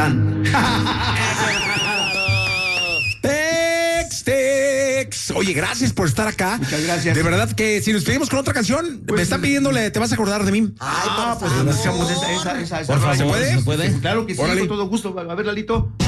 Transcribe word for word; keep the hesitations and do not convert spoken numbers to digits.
Satán. Tex. Oye, gracias por estar acá. Muchas gracias. De verdad que si nos pedimos con otra canción, Pues, me están pidiéndole, te vas a acordar de mí. Ay, ah, pues hacemos esa, esa, esa, esa. Por favor, ¿Se puede? ¿se puede? Claro que sí, Órale. con todo gusto. A ver, Lalito.